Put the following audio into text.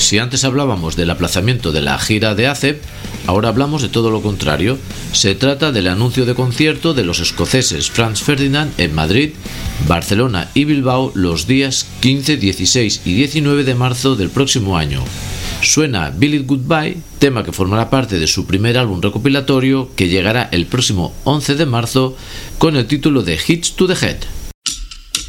Si antes hablábamos del aplazamiento de la gira de ACEP, ahora hablamos de todo lo contrario. Se trata del anuncio de concierto de los escoceses Franz Ferdinand en Madrid, Barcelona y Bilbao los días 15, 16 y 19 de marzo del próximo año. Suena Bill It Goodbye, tema que formará parte de su primer álbum recopilatorio que llegará el próximo 11 de marzo con el título de Hits to the Head.